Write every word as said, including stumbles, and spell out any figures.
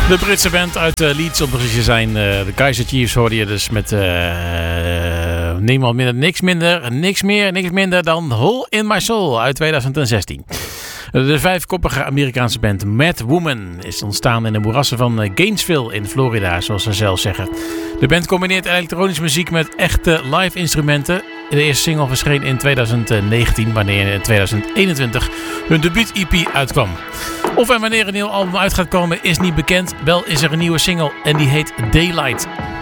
De Britse band uit uh, Leeds, om precies te zijn. Uh, de Kaiser Chiefs hoorde je dus met uh, niemand minder, niks minder, niks meer, niks minder dan Hole in My Soul uit twintig zestien. De vijfkoppige Amerikaanse band Mad Woman is ontstaan in de moerassen van Gainesville in Florida, zoals ze zelf zeggen. De band combineert elektronische muziek met echte live instrumenten. De eerste single verscheen in twintig negentien, wanneer in twintig eenentwintig hun debuut-E P uitkwam. Of en wanneer een nieuw album uit gaat komen is niet bekend. Wel is er een nieuwe single en die heet Daylight.